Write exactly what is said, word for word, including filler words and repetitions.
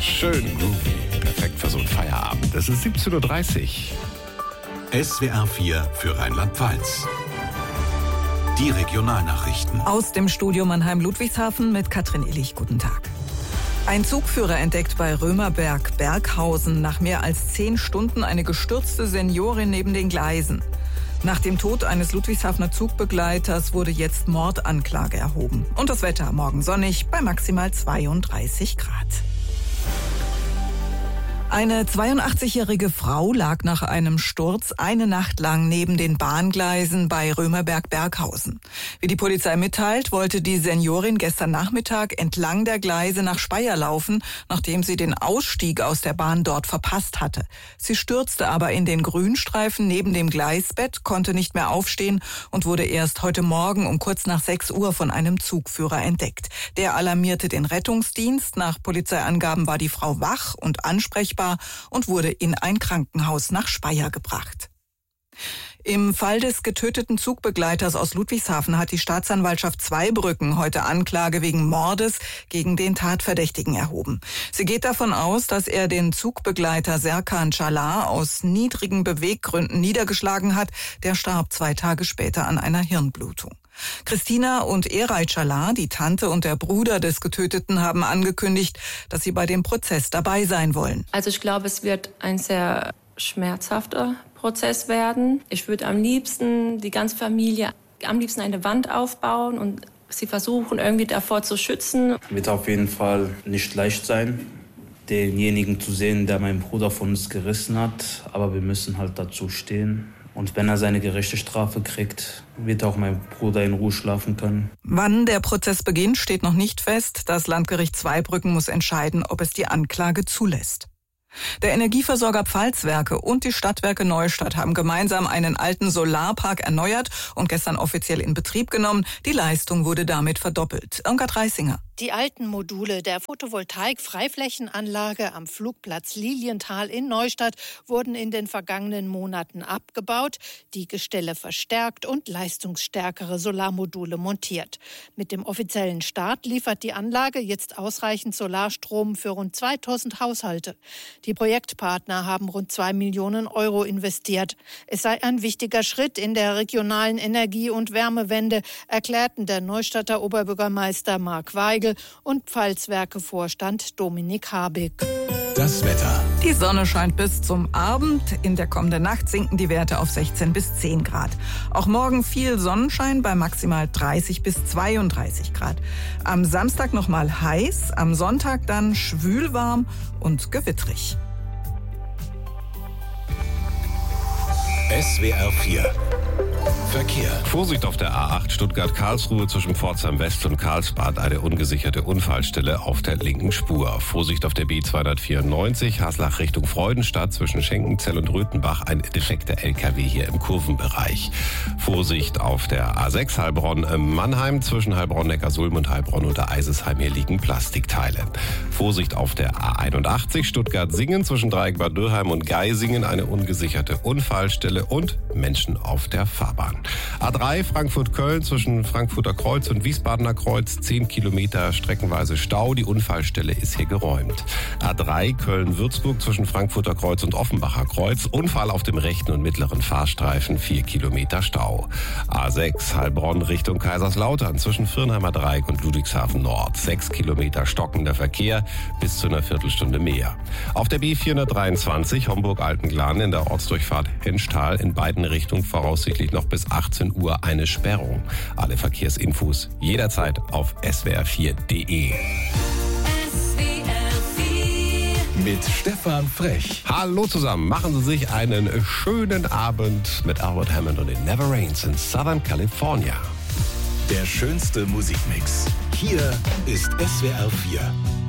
Schön groovy. Perfekt für so einen Feierabend. Es ist siebzehn Uhr dreißig. S W R vier für Rheinland-Pfalz. Die Regionalnachrichten. Aus dem Studio Mannheim-Ludwigshafen mit Katrin Illich. Guten Tag. Ein Zugführer entdeckt bei Römerberg-Berghausen nach mehr als zehn Stunden eine gestürzte Seniorin neben den Gleisen. Nach dem Tod eines Ludwigshafener Zugbegleiters wurde jetzt Mordanklage erhoben. Und das Wetter morgen sonnig bei maximal zweiunddreißig Grad. Eine zweiundachtzigjährige Frau lag nach einem Sturz eine Nacht lang neben den Bahngleisen bei Römerberg-Berghausen. Wie die Polizei mitteilt, wollte die Seniorin gestern Nachmittag entlang der Gleise nach Speyer laufen, nachdem sie den Ausstieg aus der Bahn dort verpasst hatte. Sie stürzte aber in den Grünstreifen neben dem Gleisbett, konnte nicht mehr aufstehen und wurde erst heute Morgen um kurz nach sechs Uhr von einem Zugführer entdeckt. Der alarmierte den Rettungsdienst. Nach Polizeiangaben war die Frau wach und ansprechbar und wurde in ein Krankenhaus nach Speyer gebracht. Im Fall des getöteten Zugbegleiters aus Ludwigshafen hat die Staatsanwaltschaft Zweibrücken heute Anklage wegen Mordes gegen den Tatverdächtigen erhoben. Sie geht davon aus, dass er den Zugbegleiter Serkan Çalar aus niedrigen Beweggründen niedergeschlagen hat. Der starb zwei Tage später an einer Hirnblutung. Christina und Eray Çalar, die Tante und der Bruder des Getöteten, haben angekündigt, dass sie bei dem Prozess dabei sein wollen. Also ich glaube, es wird ein sehr schmerzhafter Prozess werden. Ich würde am liebsten die ganze Familie am liebsten eine Wand aufbauen und sie versuchen irgendwie davor zu schützen. Wird auf jeden Fall nicht leicht sein, denjenigen zu sehen, der meinen Bruder von uns gerissen hat. Aber wir müssen halt dazu stehen. Und wenn er seine gerechte Strafe kriegt, wird auch mein Bruder in Ruhe schlafen können. Wann der Prozess beginnt, steht noch nicht fest. Das Landgericht Zweibrücken muss entscheiden, ob es die Anklage zulässt. Der Energieversorger Pfalzwerke und die Stadtwerke Neustadt haben gemeinsam einen alten Solarpark erneuert und gestern offiziell in Betrieb genommen. Die Leistung wurde damit verdoppelt. Irmgard Reisinger. Die alten Module der Photovoltaik-Freiflächenanlage am Flugplatz Lilienthal in Neustadt wurden in den vergangenen Monaten abgebaut, die Gestelle verstärkt und leistungsstärkere Solarmodule montiert. Mit dem offiziellen Start liefert die Anlage jetzt ausreichend Solarstrom für rund zweitausend Haushalte. Die Projektpartner haben rund zwei Millionen Euro investiert. Es sei ein wichtiger Schritt in der regionalen Energie- und Wärmewende, erklärten der Neustadter Oberbürgermeister Marc Weigel und Pfalzwerke-Vorstand Dominik Habig. Das Wetter. Die Sonne scheint bis zum Abend. In der kommenden Nacht sinken die Werte auf sechzehn bis zehn Grad. Auch morgen viel Sonnenschein bei maximal dreißig bis zweiunddreißig Grad. Am Samstag nochmal heiß, am Sonntag dann schwülwarm und gewittrig. S W R vier Verkehr. Vorsicht auf der A acht Stuttgart-Karlsruhe zwischen Pforzheim West und Karlsbad, eine ungesicherte Unfallstelle auf der linken Spur. Vorsicht auf der B zweihundertvierundneunzig Haslach Richtung Freudenstadt zwischen Schenkenzell und Röthenbach, ein defekter L K W hier im Kurvenbereich. Vorsicht auf der A sechs Heilbronn-Mannheim zwischen Heilbronn-Neckarsulm und Heilbronn unter Eisesheim, hier liegen Plastikteile. Vorsicht auf der A einundachtzig Stuttgart-Singen zwischen Dreieck Bad Dürrheim und Geisingen, eine ungesicherte Unfallstelle und Menschen auf der Fahrbahn. A drei Frankfurt-Köln zwischen Frankfurter Kreuz und Wiesbadener Kreuz, zehn Kilometer streckenweise Stau. Die Unfallstelle ist hier geräumt. A drei Köln-Würzburg zwischen Frankfurter Kreuz und Offenbacher Kreuz. Unfall auf dem rechten und mittleren Fahrstreifen, vier Kilometer Stau. A sechs Heilbronn Richtung Kaiserslautern zwischen Firnheimer Dreieck und Ludwigshafen Nord. sechs Kilometer stockender Verkehr, bis zu einer Viertelstunde mehr. Auf der B vierhundertdreiundzwanzig Homburg-Altenklan in der Ortsdurchfahrt Henschtal in beiden Richtungen voraussichtlich noch bis achtzehn Uhr eine Sperrung. Alle Verkehrsinfos jederzeit auf s w r vier punkt d e. Mit Stefan Frech. Hallo zusammen, machen Sie sich einen schönen Abend mit Albert Hammond und It Never Rains in Southern California. Der schönste Musikmix. Hier ist S W R vier.